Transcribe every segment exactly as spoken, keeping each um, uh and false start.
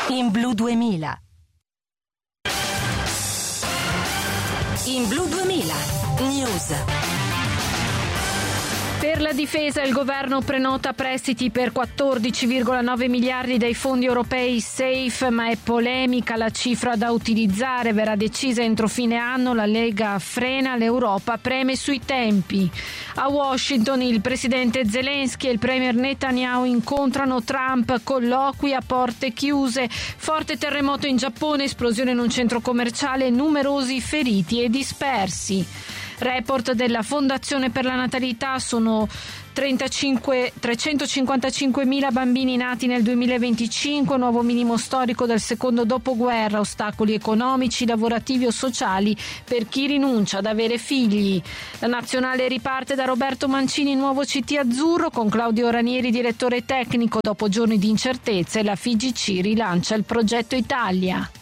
In Blu duemila. In Blu duemila News. Per la difesa il governo prenota prestiti per quattordici virgola nove miliardi dai fondi europei SAFE, ma è polemica la cifra da utilizzare. Verrà decisa entro fine anno, la Lega frena, l'Europa preme sui tempi. A Washington il presidente Zelensky e il premier Netanyahu incontrano Trump, colloqui a porte chiuse. Forte terremoto in Giappone, esplosione in un centro commerciale, numerosi feriti e dispersi. Report della Fondazione per la Natalità: sono trentacinque, trecentocinquantacinquemila bambini nati nel duemilaventicinque, nuovo minimo storico del secondo dopoguerra, ostacoli economici, lavorativi o sociali per chi rinuncia ad avere figli. La nazionale riparte da Roberto Mancini, nuovo C T azzurro, con Claudio Ranieri direttore tecnico. Dopo giorni di incertezze la F I G C rilancia il progetto Italia.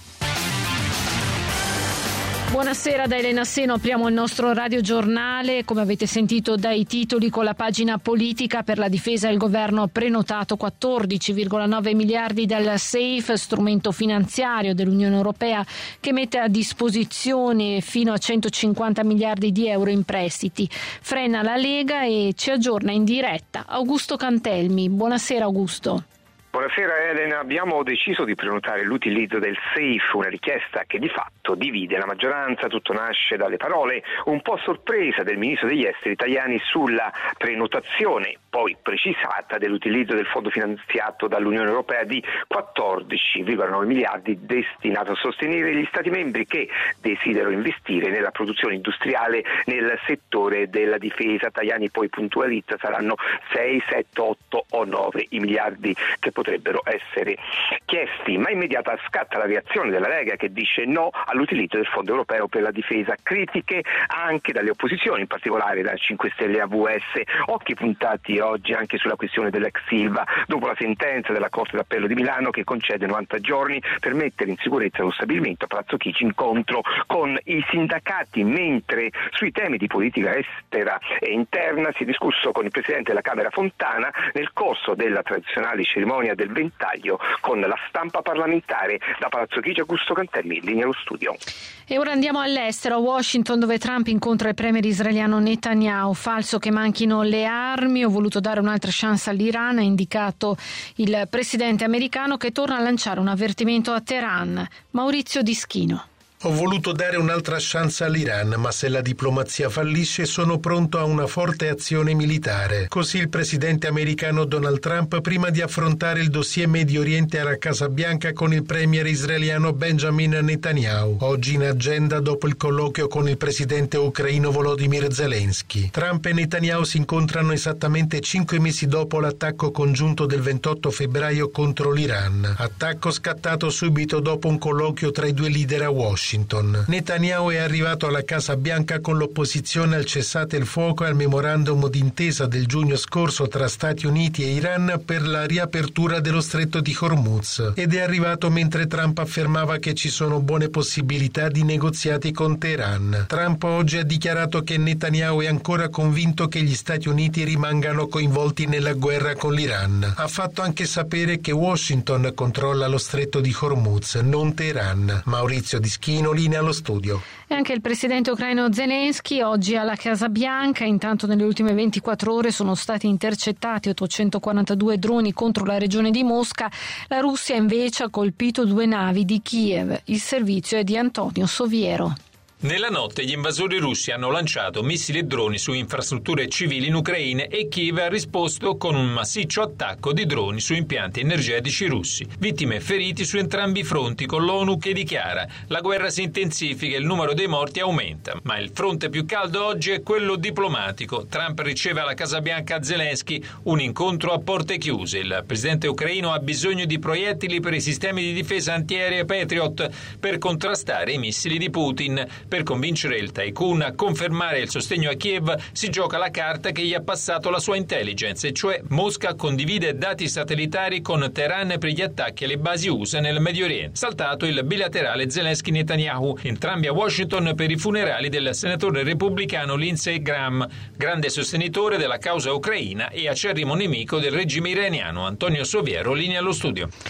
Buonasera da Elena Seno, apriamo il nostro radiogiornale, come avete sentito dai titoli, con la pagina politica. Per la difesa il governo ha prenotato quattordici virgola nove miliardi dal SAFE, strumento finanziario dell'Unione Europea che mette a disposizione fino a centocinquanta miliardi di euro in prestiti. Frena la Lega e ci aggiorna in diretta Augusto Cantelmi. Buonasera Augusto. Buonasera Elena, abbiamo deciso di prenotare l'utilizzo del SAFE, una richiesta che di fatto divide la maggioranza. Tutto nasce dalle parole un po' sorpresa del ministro degli esteri Tajani sulla prenotazione poi precisata dell'utilizzo del fondo finanziato dall'Unione Europea di quattordici virgola nove miliardi destinato a sostenere gli Stati membri che desiderano investire nella produzione industriale nel settore della difesa. Tajani poi puntualizza: saranno sei, sette, otto o nove i miliardi che potrebbero essere chiesti, ma immediata scatta la reazione della Lega che dice no all'utilizzo del Fondo Europeo per la Difesa. Critiche anche dalle opposizioni, in particolare da cinque Stelle e A V S, occhi puntati oggi anche sulla questione dell'ex Silva, dopo la sentenza della Corte d'Appello di Milano che concede novanta giorni per mettere in sicurezza lo stabilimento a Palazzo Chigi, incontro con i sindacati, mentre sui temi di politica estera e interna si è discusso con il Presidente della Camera Fontana nel corso della tradizionale cerimonia del ventaglio con la stampa parlamentare. Da Palazzo Chigi, Augusto Cantelmi, in linea allo studio. E ora andiamo all'estero, a Washington, dove Trump incontra il premier israeliano Netanyahu. Falso che manchino le armi, ho voluto dare un'altra chance all'Iran, ha indicato il presidente americano, che torna a lanciare un avvertimento a Teheran. Maurizio Dischino. Ho voluto dare un'altra chance all'Iran, ma se la diplomazia fallisce sono pronto a una forte azione militare. Così il presidente americano Donald Trump prima di affrontare il dossier Medio Oriente alla Casa Bianca con il premier israeliano Benjamin Netanyahu. Oggi in agenda dopo il colloquio con il presidente ucraino Volodymyr Zelensky. Trump e Netanyahu si incontrano esattamente cinque mesi dopo l'attacco congiunto del ventotto febbraio contro l'Iran. Attacco scattato subito dopo un colloquio tra i due leader a Washington. Netanyahu è arrivato alla Casa Bianca con l'opposizione al cessate il fuoco e al memorandum d'intesa del giugno scorso tra Stati Uniti e Iran per la riapertura dello stretto di Hormuz, ed è arrivato mentre Trump affermava che ci sono buone possibilità di negoziati con Teheran. Trump oggi ha dichiarato che Netanyahu è ancora convinto che gli Stati Uniti rimangano coinvolti nella guerra con l'Iran. Ha fatto anche sapere che Washington controlla lo stretto di Hormuz, non Teheran. Maurizio Dischino, linea allo studio. E anche il presidente ucraino Zelensky oggi alla Casa Bianca. Intanto nelle ultime ventiquattro ore sono stati intercettati ottocentoquarantadue droni contro la regione di Mosca. La Russia invece ha colpito due navi di Kiev. Il servizio è di Antonio Soviero. Nella notte gli invasori russi hanno lanciato missili e droni su infrastrutture civili in Ucraina e Kiev ha risposto con un massiccio attacco di droni su impianti energetici russi. Vittime e feriti su entrambi i fronti, con l'ONU che dichiara: la guerra si intensifica e il numero dei morti aumenta. Ma il fronte più caldo oggi è quello diplomatico. Trump riceve alla Casa Bianca Zelensky, un incontro a porte chiuse. Il presidente ucraino ha bisogno di proiettili per i sistemi di difesa antiaerea Patriot per contrastare i missili di Putin. Per convincere il tycoon a confermare il sostegno a Kiev si gioca la carta che gli ha passato la sua intelligence, e cioè Mosca condivide dati satellitari con Teheran per gli attacchi alle basi U S A nel Medio Oriente. Saltato il bilaterale Zelensky-Netanyahu, entrambi a Washington per i funerali del senatore repubblicano Lindsey Graham, grande sostenitore della causa ucraina e acerrimo nemico del regime iraniano. Antonio Soviero, linea allo studio.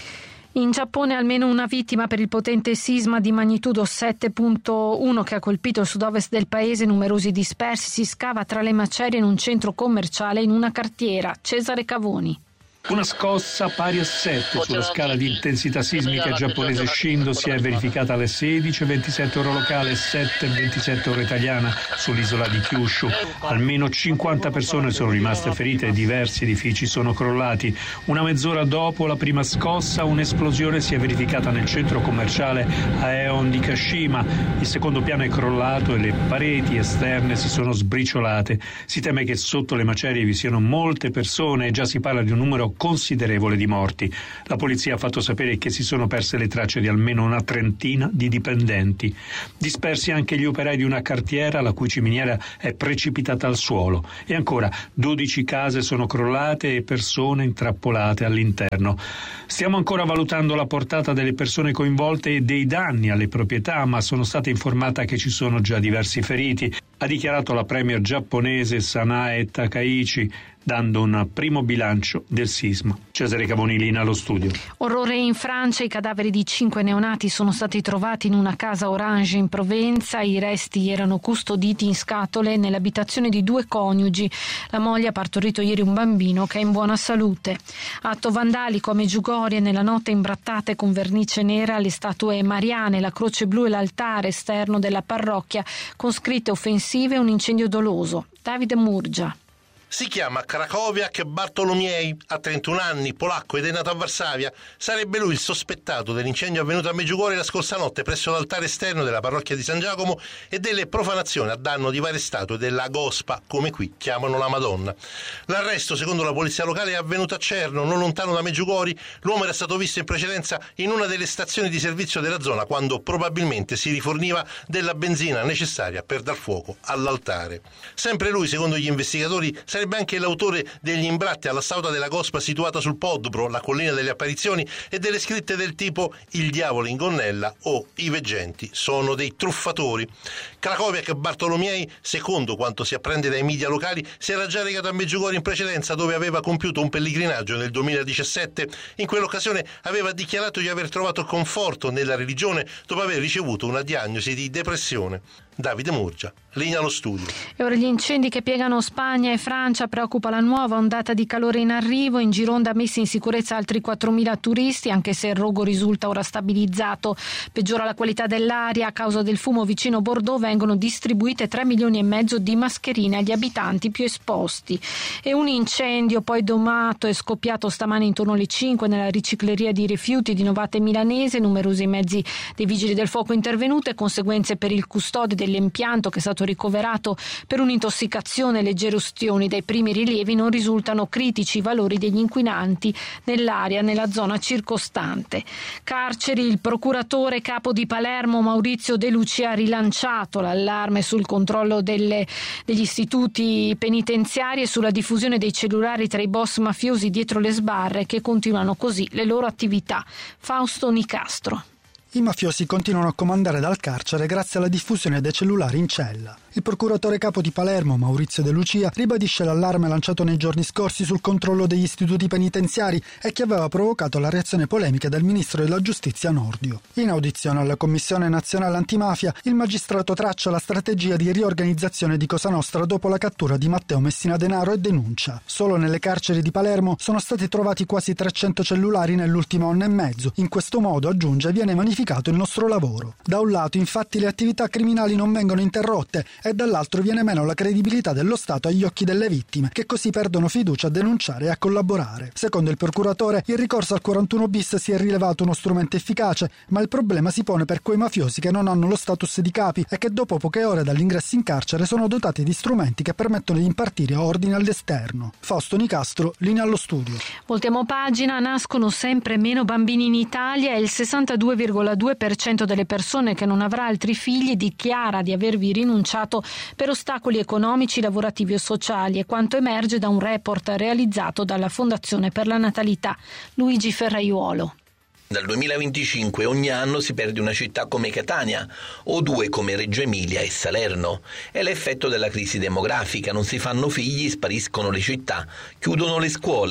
In Giappone almeno una vittima per il potente sisma di magnitudo sette virgola uno che ha colpito il sud-ovest del paese, numerosi dispersi, si scava tra le macerie in un centro commerciale in una cartiera. Cesare Cavoni. Una scossa pari a sette sulla scala di intensità sismica giapponese Shindo si è verificata alle sedici e ventisette ora locale e sette e ventisette ora italiana sull'isola di Kyushu. Almeno cinquanta persone sono rimaste ferite e diversi edifici sono crollati. Una mezz'ora dopo la prima scossa, un'esplosione si è verificata nel centro commerciale Aeon di Kashima. Il secondo piano è crollato e le pareti esterne si sono sbriciolate. Si teme che sotto le macerie vi siano molte persone e già si parla di un numero considerevole di morti. La polizia ha fatto sapere che si sono perse le tracce di almeno una trentina di dipendenti. Dispersi anche gli operai di una cartiera la cui ciminiera è precipitata al suolo. E ancora dodici case sono crollate e persone intrappolate all'interno. Stiamo ancora valutando la portata delle persone coinvolte e dei danni alle proprietà, ma sono stata informata che ci sono già diversi feriti, ha dichiarato la premier giapponese Sanae Takaichi, dando un primo bilancio del sisma. Cesare Cavoni allo studio. Orrore in Francia, i cadaveri di cinque neonati sono stati trovati in una casa Orange in Provenza. I resti erano custoditi in scatole nell'abitazione di due coniugi. La moglie ha partorito ieri un bambino che è in buona salute. Atto vandalico a Medjugorje, nella notte imbrattate con vernice nera le statue mariane, la croce blu e l'altare esterno della parrocchia con scritte offensive e un incendio doloso. Davide Murgia. Si chiama Krakowiak Bartolomiej, ha trentuno anni, polacco ed è nato a Varsavia. Sarebbe lui il sospettato dell'incendio avvenuto a Medjugorje la scorsa notte presso l'altare esterno della parrocchia di San Giacomo e delle profanazioni a danno di varie statue della Gospa, come qui chiamano la Madonna. L'arresto, secondo la polizia locale, è avvenuto a Cerno, non lontano da Medjugorje. L'uomo era stato visto in precedenza in una delle stazioni di servizio della zona quando probabilmente si riforniva della benzina necessaria per dar fuoco all'altare. Sempre lui, secondo gli investigatori, sarebbe anche l'autore degli imbratti alla statua della Gospa situata sul Podbro, la collina delle apparizioni, e delle scritte del tipo "Il diavolo in gonnella" o "I veggenti sono dei truffatori". Krakowiak Bartolomiej, secondo quanto si apprende dai media locali, si era già recato a Medjugorje in precedenza, dove aveva compiuto un pellegrinaggio nel duemiladiciassette. In quell'occasione aveva dichiarato di aver trovato conforto nella religione dopo aver ricevuto una diagnosi di depressione. Davide Murgia, linea allo studio. E ora gli incendi che piegano Spagna e Francia, preoccupa la nuova ondata di calore in arrivo. In Gironda messi in sicurezza altri quattromila turisti, anche se il rogo risulta ora stabilizzato. Peggiora la qualità dell'aria a causa del fumo. Vicino Bordeaux vengono distribuite tre milioni e mezzo di mascherine agli abitanti più esposti. E un incendio poi domato è scoppiato stamane intorno alle cinque nella ricicleria di rifiuti di Novate Milanese. Numerosi mezzi dei vigili del fuoco intervenuti, conseguenze per il custode del l'impianto, che è stato ricoverato per un'intossicazione. Leggere ustioni. Dai primi rilievi non risultano critici i valori degli inquinanti nell'area nella zona circostante. Carceri. Il procuratore capo di Palermo Maurizio De Lucia ha rilanciato l'allarme sul controllo delle, degli istituti penitenziari e sulla diffusione dei cellulari tra i boss mafiosi dietro le sbarre, che continuano così le loro attività. Fausto Nicastro. I mafiosi continuano a comandare dal carcere grazie alla diffusione dei cellulari in cella. Il procuratore capo di Palermo, Maurizio De Lucia, ribadisce l'allarme lanciato nei giorni scorsi sul controllo degli istituti penitenziari e che aveva provocato la reazione polemica del ministro della Giustizia Nordio. In audizione alla Commissione Nazionale Antimafia, il magistrato traccia la strategia di riorganizzazione di Cosa Nostra dopo la cattura di Matteo Messina Denaro e denuncia. Solo nelle carceri di Palermo sono stati trovati quasi trecento cellulari nell'ultimo anno e mezzo. In questo modo, aggiunge, viene magnificato il nostro lavoro. Da un lato, infatti, le attività criminali non vengono interrotte e dall'altro viene meno la credibilità dello Stato agli occhi delle vittime, che così perdono fiducia a denunciare e a collaborare. Secondo il procuratore, il ricorso al quarantuno bis si è rilevato uno strumento efficace, ma il problema si pone per quei mafiosi che non hanno lo status di capi e che dopo poche ore dall'ingresso in carcere sono dotati di strumenti che permettono di impartire ordini all'esterno. Fausto Nicastro, linea allo studio. Voltiamo pagina. Nascono sempre meno bambini in Italia e il sessantadue virgola due per cento delle persone che non avrà altri figli dichiara di avervi rinunciato per ostacoli economici, lavorativi o sociali, è quanto emerge da un report realizzato dalla Fondazione per la Natalità. Luigi Ferraiuolo. Dal duemilaventicinque ogni anno si perde una città come Catania o due come Reggio Emilia e Salerno. È l'effetto della crisi demografica, non si fanno figli, spariscono le città, chiudono le scuole.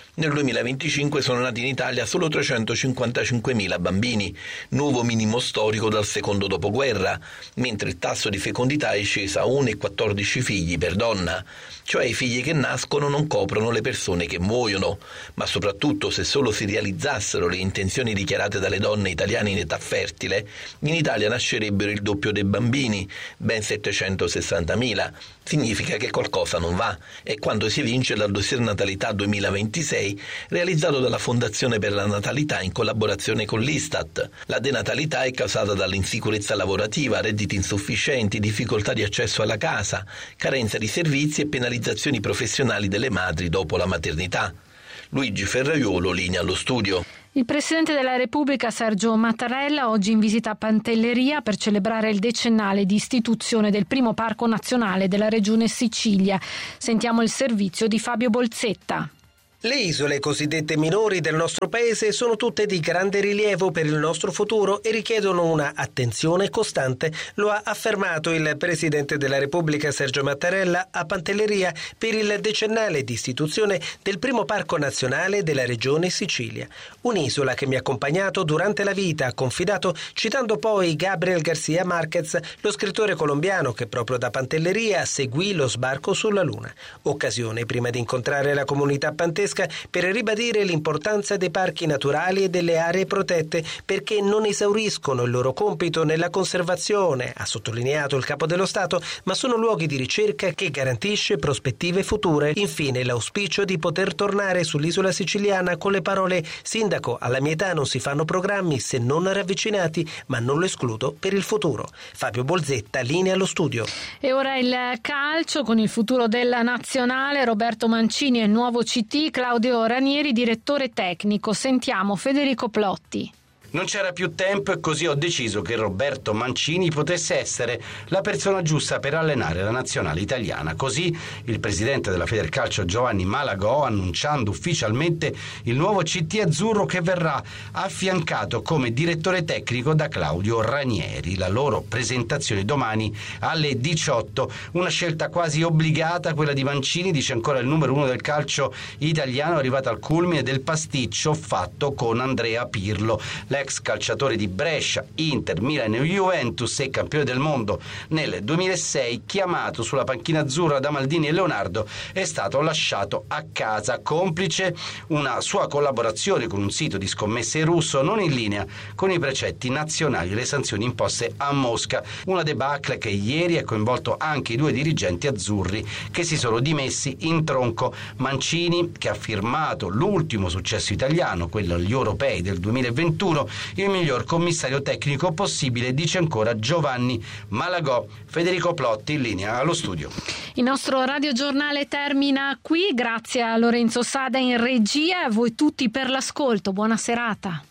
Nel duemilaventicinque sono nati in Italia solo trecentocinquantacinquemila bambini, nuovo minimo storico dal secondo dopoguerra, mentre il tasso di fecondità è sceso a uno virgola quattordici figli per donna, cioè i figli che nascono non coprono le persone che muoiono, ma soprattutto se solo si realizzassero le intenzioni dichiarate dalle donne italiane in età fertile, in Italia nascerebbero il doppio dei bambini, ben settecentosessantamila. Significa che qualcosa non va, e quando si evince dal dossier natalità duemilaventisei realizzato dalla Fondazione per la Natalità in collaborazione con l'Istat. La denatalità è causata dall'insicurezza lavorativa, redditi insufficienti, difficoltà di accesso alla casa, carenza di servizi e penalizzazioni professionali delle madri dopo la maternità. Luigi Ferraiolo, linea allo studio. Il Presidente della Repubblica Sergio Mattarella oggi in visita a Pantelleria per celebrare il decennale di istituzione del primo parco nazionale della Regione Sicilia. Sentiamo il servizio di Fabio Bolzetta. Le isole cosiddette minori del nostro paese sono tutte di grande rilievo per il nostro futuro e richiedono una attenzione costante, lo ha affermato il Presidente della Repubblica Sergio Mattarella a Pantelleria per il decennale di istituzione del primo parco nazionale della Regione Sicilia. Un'isola che mi ha accompagnato durante la vita, ha confidato citando poi Gabriel García Márquez, lo scrittore colombiano che proprio da Pantelleria seguì lo sbarco sulla Luna. Occasione prima di incontrare la comunità pantesca per ribadire l'importanza dei parchi naturali e delle aree protette perché non esauriscono il loro compito nella conservazione, ha sottolineato il Capo dello Stato, ma sono luoghi di ricerca che garantisce prospettive future. Infine l'auspicio di poter tornare sull'isola siciliana con le parole: Sindaco, alla mia età non si fanno programmi se non ravvicinati, ma non lo escludo per il futuro. Fabio Bolzetta, linea allo studio. E ora il calcio con il futuro della nazionale, Roberto Mancini e il nuovo C T, Claudio Ranieri, direttore tecnico. Sentiamo Federico Plotti. Non c'era più tempo e così ho deciso che Roberto Mancini potesse essere la persona giusta per allenare la nazionale italiana. Così il presidente della Federcalcio Giovanni Malagò, annunciando ufficialmente il nuovo C T azzurro che verrà affiancato come direttore tecnico da Claudio Ranieri. La loro presentazione domani alle diciotto. Una scelta quasi obbligata, quella di Mancini, dice ancora il numero uno del calcio italiano, arrivata al culmine del pasticcio fatto con Andrea Pirlo. L'ex calciatore di Brescia, Inter, Milan e Juventus e campione del mondo nel duemilasei, chiamato sulla panchina azzurra da Maldini e Leonardo, è stato lasciato a casa, complice una sua collaborazione con un sito di scommesse russo non in linea con i precetti nazionali e le sanzioni imposte a Mosca. Una debacle che ieri ha coinvolto anche i due dirigenti azzurri che si sono dimessi in tronco. Mancini, che ha firmato l'ultimo successo italiano, quello agli europei del duemilaventuno, il miglior commissario tecnico possibile, dice ancora Giovanni Malagò. Federico Plotti, in linea allo studio. Il nostro radiogiornale termina qui, grazie a Lorenzo Sada in regia e a voi tutti per l'ascolto. Buona serata.